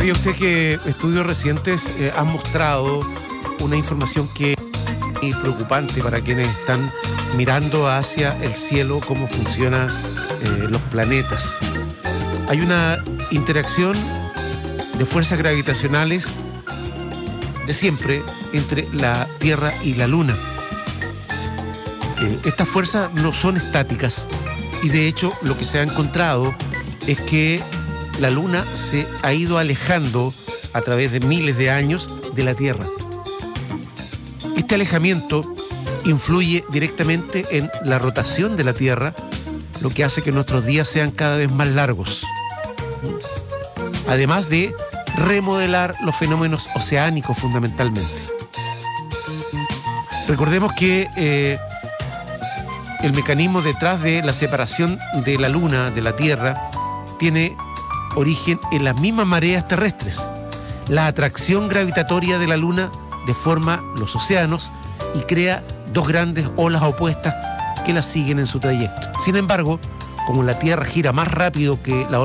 ¿Sabía usted que estudios recientes han mostrado una información que es preocupante para quienes están mirando hacia el cielo, cómo funcionan los planetas? Hay una interacción de fuerzas gravitacionales de siempre entre la Tierra y la Luna. Estas fuerzas no son estáticas y de hecho lo que se ha encontrado es que la Luna se ha ido alejando a través de miles de años de la Tierra. Este alejamiento influye directamente en la rotación de la Tierra, lo que hace que nuestros días sean cada vez más largos. Además de remodelar los fenómenos oceánicos fundamentalmente. Recordemos que el mecanismo detrás de la separación de la Luna de la Tierra tiene origen en las mismas mareas terrestres. La atracción gravitatoria de la Luna deforma los océanos y crea dos grandes olas opuestas que la siguen en su trayecto. Sin embargo, como la Tierra gira más rápido que la